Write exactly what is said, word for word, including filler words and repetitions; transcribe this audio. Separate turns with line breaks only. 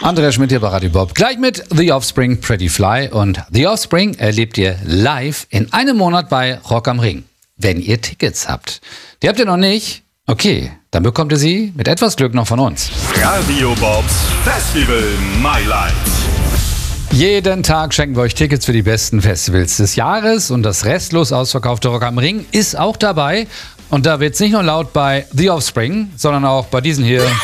Andrea Schmidt hier bei Radio Bob. Gleich mit The Offspring Pretty Fly. Und The Offspring erlebt ihr live in einem Monat bei Rock am Ring. Wenn ihr Tickets habt. Die habt ihr noch nicht? Okay, dann bekommt ihr sie mit etwas Glück noch von uns.
Radio Bobs Festival My Life.
Jeden Tag schenken wir euch Tickets für die besten Festivals des Jahres. Und das restlos ausverkaufte Rock am Ring ist auch dabei. Und da wird es nicht nur laut bei The Offspring, sondern auch bei diesen hier.